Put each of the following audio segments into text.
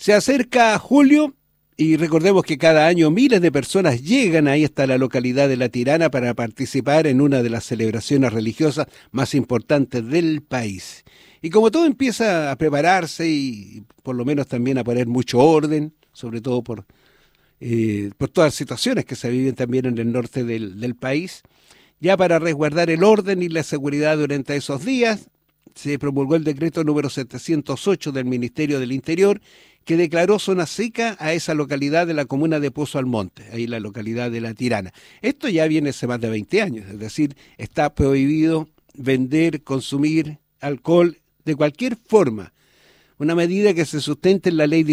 Se acerca julio y recordemos que cada año miles de personas llegan ahí hasta la localidad de La Tirana para participar en una de las celebraciones religiosas más importantes del país. Y como todo empieza a prepararse y por lo menos también a poner mucho orden, sobre todo por todas las situaciones que se viven también en el norte del país, ya para resguardar el orden y la seguridad durante esos días, se promulgó el decreto número 708 del Ministerio del Interior, que declaró zona seca a esa localidad de la comuna de Pozo Almonte, ahí la localidad de La Tirana. Esto ya viene hace más de 20 años, es decir, está prohibido vender, consumir alcohol de cualquier forma. Una medida que se sustenta en la Ley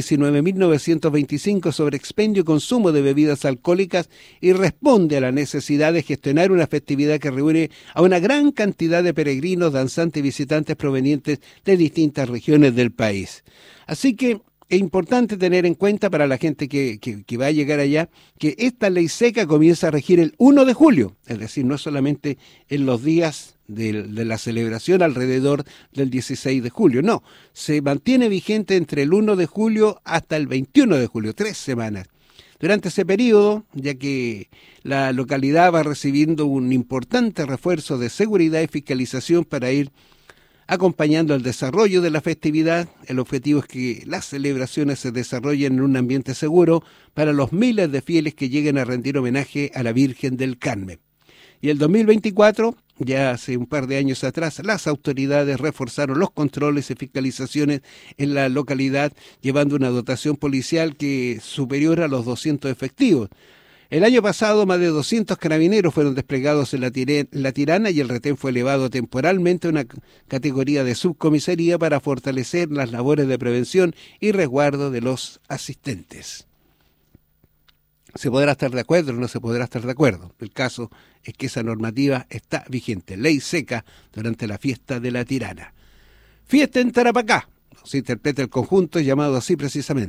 19.925 sobre expendio y consumo de bebidas alcohólicas y responde a la necesidad de gestionar una festividad que reúne a una gran cantidad de peregrinos, danzantes y visitantes provenientes de distintas regiones del país. Así que es importante tener en cuenta para la gente que va a llegar allá que esta ley seca comienza a regir el 1 de julio, es decir, no solamente en los días de la celebración alrededor del 16 de julio, no, se mantiene vigente entre el 1 de julio hasta el 21 de julio, 3 semanas. Durante ese periodo, ya que la localidad va recibiendo un importante refuerzo de seguridad y fiscalización para ir acompañando el desarrollo de la festividad, el objetivo es que las celebraciones se desarrollen en un ambiente seguro para los miles de fieles que lleguen a rendir homenaje a la Virgen del Carmen. Y el 2024, ya hace un par de años atrás, las autoridades reforzaron los controles y fiscalizaciones en la localidad, llevando una dotación policial que es superior a los 200 efectivos. El año pasado, más de 200 carabineros fueron desplegados en La Tirana y el retén fue elevado temporalmente a una categoría de subcomisaría para fortalecer las labores de prevención y resguardo de los asistentes. Se podrá estar de acuerdo o no se podrá estar de acuerdo. El caso es que esa normativa está vigente. Ley seca durante la fiesta de La Tirana. Fiesta en Tarapacá. Se interpreta el conjunto llamado así precisamente.